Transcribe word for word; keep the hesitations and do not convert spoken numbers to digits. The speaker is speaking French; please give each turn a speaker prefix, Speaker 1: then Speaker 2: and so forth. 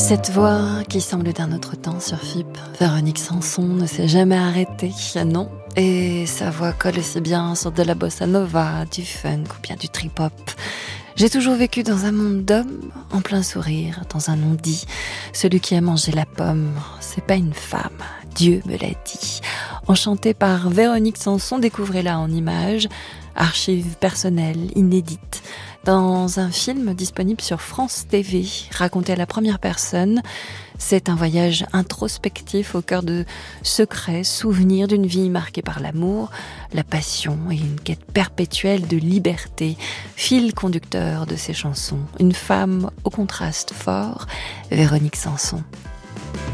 Speaker 1: Cette voix qui semble d'un autre temps sur F I P, Véronique Sanson ne s'est jamais arrêtée, non. Et sa voix colle aussi bien sur de la bossa nova, du funk ou bien du trip-hop. J'ai toujours vécu dans un monde d'hommes, en plein sourire, dans un non-dit. Celui qui a mangé la pomme, c'est pas une femme, Dieu me l'a dit. Enchantée par Véronique Sanson, découvrez-la en images, archives personnelles, inédites. Dans un film disponible sur France T V, raconté à la première personne, c'est un voyage introspectif au cœur de secrets, souvenirs d'une vie marquée par l'amour, la passion et une quête perpétuelle de liberté, fil conducteur de ses chansons. Une femme au contraste fort, Véronique Sanson.